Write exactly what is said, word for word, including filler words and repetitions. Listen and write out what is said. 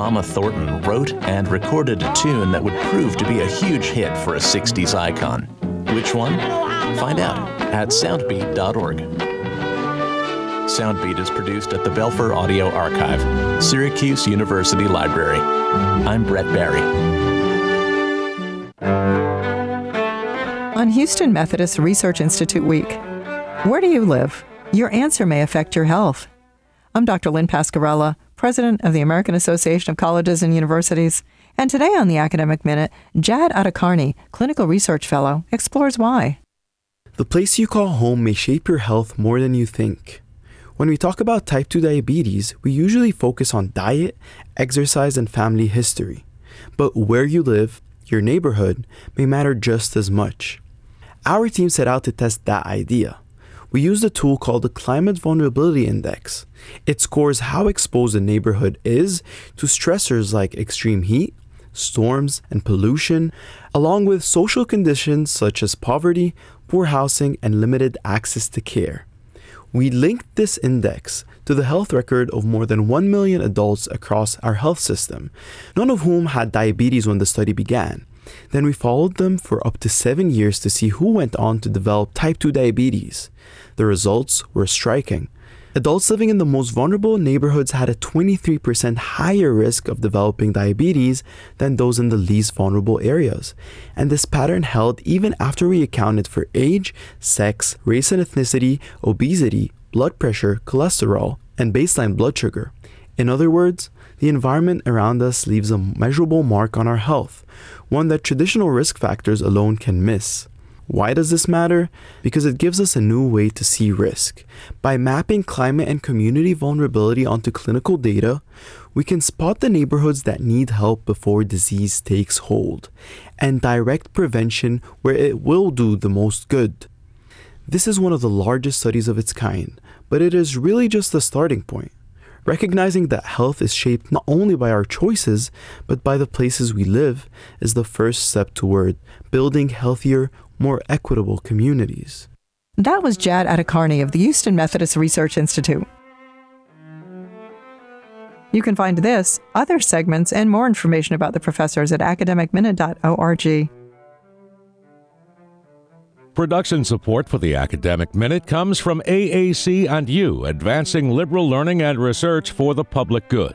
Mama Thornton wrote and recorded a tune that would prove to be a huge hit for a sixties icon. Which one? Find out at soundbeat dot org. Soundbeat is produced at the Belfer Audio Archive, Syracuse University Library. I'm Brett Barry. On Houston Methodist Research Institute Week, where do you live? Your answer may affect your health. I'm Doctor Lynn Pascarella, President of the American Association of Colleges and Universities, and today on the Academic Minute, Jad Adhikari, Clinical Research Fellow, explores why. The place you call home may shape your health more than you think. When we talk about type two diabetes, we usually focus on diet, exercise, and family history. But where you live, your neighborhood, may matter just as much. Our team set out to test that idea. We used a tool called the Climate Vulnerability Index. It scores how exposed a neighborhood is to stressors like extreme heat, storms, and pollution, along with social conditions such as poverty, poor housing, and limited access to care. We linked this index to the health record of more than one million adults across our health system, none of whom had diabetes when the study began. Then we followed them for up to seven years to see who went on to develop type two diabetes. The results were striking. Adults living in the most vulnerable neighborhoods had a twenty-three percent higher risk of developing diabetes than those in the least vulnerable areas. And this pattern held even after we accounted for age, sex, race and ethnicity, obesity, blood pressure, cholesterol, and baseline blood sugar. In other words, the environment around us leaves a measurable mark on our health, one that traditional risk factors alone can miss. Why does this matter? Because it gives us a new way to see risk. By mapping climate and community vulnerability onto clinical data, we can spot the neighborhoods that need help before disease takes hold, and direct prevention where it will do the most good. This is one of the largest studies of its kind, but it is really just the starting point. Recognizing that health is shaped not only by our choices, but by the places we live, is the first step toward building healthier, more equitable communities. That was Jad Adhikari of the Houston Methodist Research Institute. You can find this, other segments, and more information about the professors at academic minute dot org. Production support for the Academic Minute comes from A A C and you, advancing liberal learning and research for the public good.